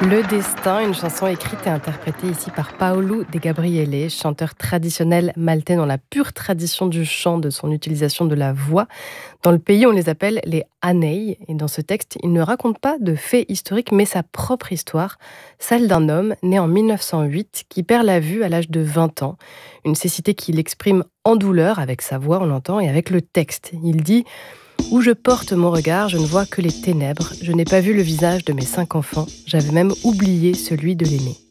Le Destin, une chanson écrite et interprétée ici par Paolo De Gabriele, chanteur traditionnel maltais dans la pure tradition du chant, de son utilisation de la voix. Dans le pays, on les appelle les Anei. Et dans ce texte, il ne raconte pas de faits historiques, mais sa propre histoire, celle d'un homme né en 1908 qui perd la vue à l'âge de 20 ans. Une cécité qu'il exprime en douleur avec sa voix, on l'entend, et avec le texte. Il dit: où je porte mon regard, je ne vois que les ténèbres. Je n'ai pas vu le visage de mes 5 enfants. J'avais même oublié celui de l'aîné.